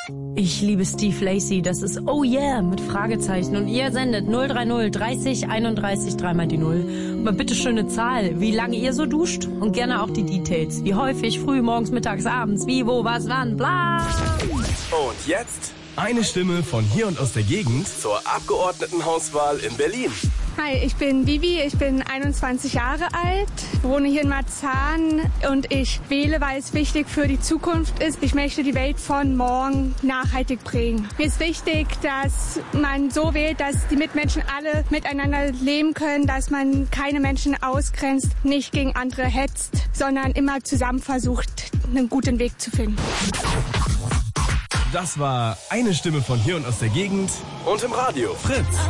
Ich liebe Steve Lacy, das ist Oh Yeah mit Fragezeichen. Und ihr sendet 030 30 31 3 die 0. Und mal bitte schöne Zahl, wie lange ihr so duscht und gerne auch die Details. Wie häufig, früh, morgens, mittags, abends, wie, wo, was, wann, bla. Und jetzt eine Stimme von hier und aus der Gegend zur Abgeordnetenhauswahl in Berlin. Hi, ich bin Vivi, ich bin 21 Jahre alt, wohne hier in Marzahn und ich wähle, weil es wichtig für die Zukunft ist. Ich möchte die Welt von morgen nachhaltig prägen. Mir ist wichtig, dass man so wählt, dass die Mitmenschen alle miteinander leben können, dass man keine Menschen ausgrenzt, nicht gegen andere hetzt, sondern immer zusammen versucht, einen guten Weg zu finden. Das war eine Stimme von hier und aus der Gegend und im Radio Fritz.